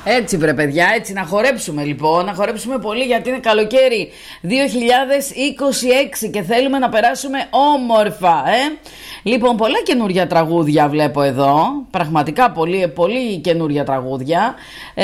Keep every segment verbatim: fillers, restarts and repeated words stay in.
Έτσι βρε παιδιά, έτσι να χορέψουμε λοιπόν, να χορέψουμε πολύ γιατί είναι καλοκαίρι δύο χιλιάδες είκοσι έξι και θέλουμε να περάσουμε όμορφα, ε. Λοιπόν, πολλά καινούρια τραγούδια βλέπω εδώ, πραγματικά πολύ, πολύ καινούρια τραγούδια, ε,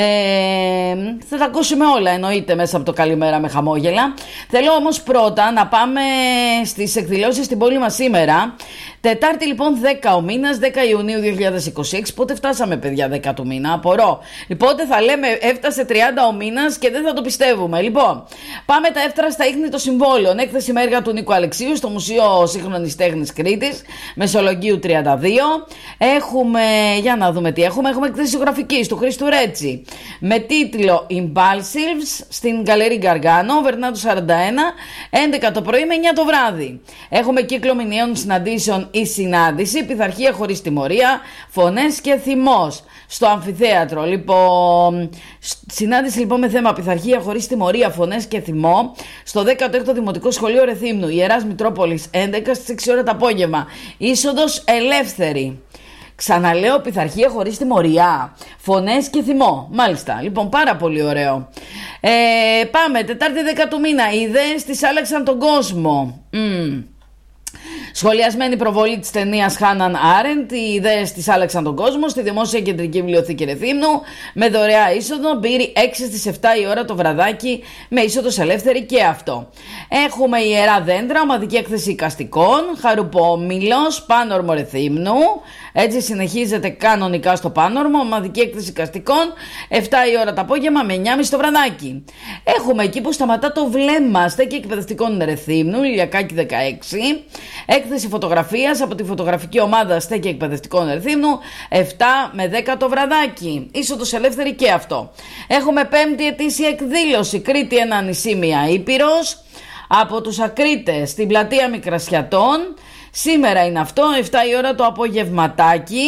θα τα ακούσουμε όλα εννοείται μέσα από το καλημέρα με χαμόγελα. Θέλω όμως πρώτα να πάμε στις εκδηλώσεις στην πόλη μας σήμερα. Τετάρτη λοιπόν δέκα ο μήνας, δέκα Ιουνίου δύο χιλιάδες είκοσι έξι. Πότε φτάσαμε παιδιά δέκα του μήνα, απορώ. Λοιπόν, θα λέμε έφτασε τριάντα ο μήνας και δεν θα το πιστεύουμε. Λοιπόν, πάμε τα εύτερα στα ίχνη των συμβόλων. Έκθεση με έργα του Νίκου Αλεξίου στο Μουσείο Σύγχρονης Τέχνης Κρήτης, Μεσολογγίου τριάντα δύο. Έχουμε, για να δούμε τι έχουμε, έχουμε εκθέση ζωγραφικής του Χρήστου Ρέτσι με τίτλο Impulsives στην Γκαλερί Γκαργάνο, Βερνάτου σαράντα ένα, έντεκα το πρωί με εννιά το βράδυ. Έχουμε κύκλο μηνιαίων συναντήσεων Η Συνάντηση, πειθαρχία χωρίς τιμωρία, φωνές και θυμός στο αμφιθέατρο. Λοιπόν, συνάντηση λοιπόν με θέμα πειθαρχία χωρίς τιμωρία, φωνές και θυμό στο δέκατο έκτο Δημοτικό Σχολείο Ρεθύμνου, Ιεράς Μητρόπολης, έντεκα στις έξι ώρα το απόγευμα. Είσοδος ελεύθερη. Ξαναλέω, πειθαρχία χωρίς τιμωρία, φωνές και θυμό. Μάλιστα, λοιπόν, πάρα πολύ ωραίο. ε, Πάμε, Τετάρτη δέκα του μήνα. Οι ιδέες της άλλαξαν τον κόσμο. mm. Σχολιασμένη προβολή της ταινίας Χάναν Άρεντ, οι ιδέες της άλλαξαν τον κόσμο στη Δημόσια Κεντρική Βιβλιοθήκη Ρεθύμνου με δωρεά είσοδο, μπύρι έξι στις επτά η ώρα το βραδάκι με είσοδος ελεύθερη και αυτό. Έχουμε Ιερά Δέντρα, ομαδική έκθεση εικαστικών, Χαρουπόμηλος, Πάνορμο Ρεθύμνου, έτσι συνεχίζεται κανονικά στο Πάνορμο, ομαδική έκθεση εικαστικών, επτά η ώρα το απόγευμα με εννιά και μισή το βραδάκι. Έχουμε εκεί που σταματά το βλέμμα, στέκη εκπαιδευτικών Ρεθύμνου, Ηλιακάκη δεκαέξι, έκθεση φωτογραφίας από τη φωτογραφική ομάδα Στέκη Εκπαιδευτικών Ρεθύμνου, επτά με δέκα το βραδάκι. Είσοδος ελεύθερη και αυτό. Έχουμε πέμπτη ετήσια εκδήλωση Κρήτη ένα νησί μία Ήπειρος από τους Ακρίτες στην πλατεία Μικρασιατών. Σήμερα είναι αυτό, επτά η ώρα το απογευματάκι.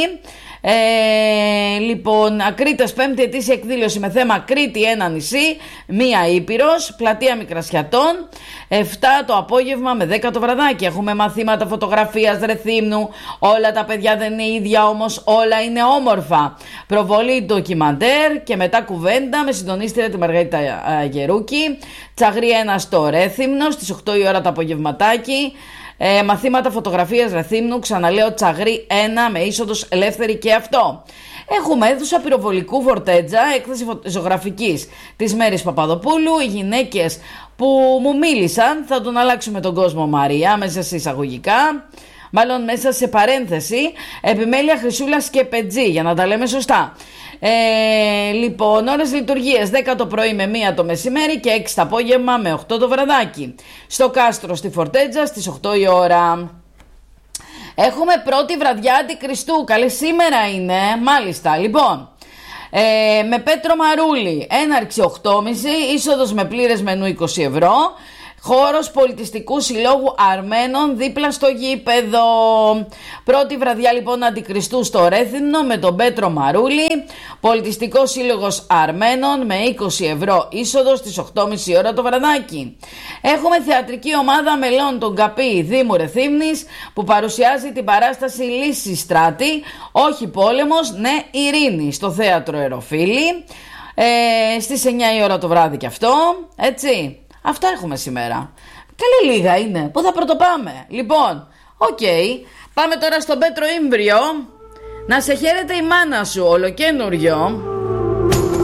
Ε, λοιπόν, Ακρίτες πέμπτη ετήσια εκδήλωση με θέμα Κρήτη ένα νησί μία Ήπειρος, πλατεία Μικρασιατών, επτά το απόγευμα με δέκα το βραδάκι. Έχουμε μαθήματα φωτογραφίας Ρεθύμνου, όλα τα παιδιά δεν είναι ίδια όμως όλα είναι όμορφα. Προβολή ντοκιμαντέρ και μετά κουβέντα με συντονίστρια τη Μαργαρίτα Γερούκη. Τσαγρή ένα στο Ρέθυμνο στις οκτώ η ώρα το απογευματάκι. Ε, μαθήματα φωτογραφίας Ρεθύμνου, ξαναλέω Τσαγρή ένα με είσοδος ελεύθερη και αυτό. Έχουμε αίθουσα πυροβολικού Φορτέτζα, έκθεση ζωγραφικής της Μέρης Παπαδοπούλου. Οι γυναίκες που μου μίλησαν θα τον αλλάξουμε τον κόσμο Μαρία μέσα σε εισαγωγικά, μάλλον μέσα σε παρένθεση, επιμέλεια Χρυσούλας και Πετζή, για να τα λέμε σωστά. Ε, λοιπόν, ώρες λειτουργίες δέκα το πρωί με μία το μεσημέρι και έξι το απόγευμα με οκτώ το βραδάκι. Στο Κάστρο στη Φορτέτζα στις οκτώ η ώρα. Έχουμε πρώτη βραδιά Αντικριστού. Καλή σήμερα είναι, μάλιστα. Λοιπόν, ε, με Πέτρο Μαρούλη, έναρξη οκτώ και μισή, είσοδος με πλήρες μενού είκοσι ευρώ. Χώρος Πολιτιστικού Συλλόγου Αρμένων δίπλα στο γήπεδο. Πρώτη βραδιά λοιπόν Αντικριστού στο Ρέθυμνο με τον Πέτρο Μαρούλη. Πολιτιστικό Σύλλογος Αρμένων με είκοσι ευρώ είσοδο στις οκτώ και μισή ώρα το βραδάκι. Έχουμε θεατρική ομάδα μελών των ΚΑΠΗ Δήμου Ρεθύμνης που παρουσιάζει την παράσταση Λύση Στράτη, όχι πόλεμος, ναι ειρήνη, στο θέατρο Εροφίλη, ε, στις εννιά η ώρα το βράδυ και αυτό, έτσι. Αυτά έχουμε σήμερα. Καλή λίγα είναι. Πού θα πρωτοπάμε. Λοιπόν, οκ. Okay. Πάμε τώρα στον Πέτρο Ήμβριο. Να σε χαίρεται η μάνα σου, ολοκένουριο.